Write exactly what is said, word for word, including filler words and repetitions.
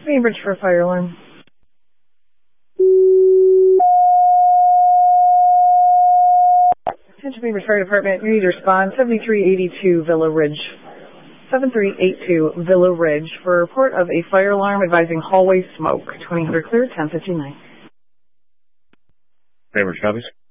Bainbridge for a fire alarm. Attention Bainbridge Fire Department, you need to respond seventy-three eighty-two Villa Ridge. seven three eight two Villa Ridge for a report of a fire alarm advising hallway smoke. twenty hundred clear, ten fifty-nine. Bainbridge copies.